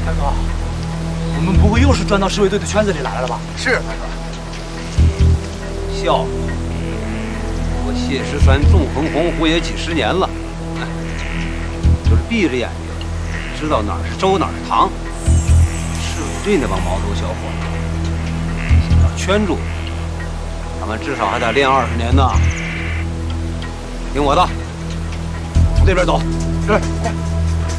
大哥，我们不会又是转到侍卫队的圈子里来了吧？ 是，大哥。 笑，我谢石川纵横洪湖也几10年了，就是闭着眼睛知道哪儿是粥哪儿是糖。侍卫队那帮毛头小伙子，想要圈住他们，至少还得练20年呢。听我的，从这边走。 是。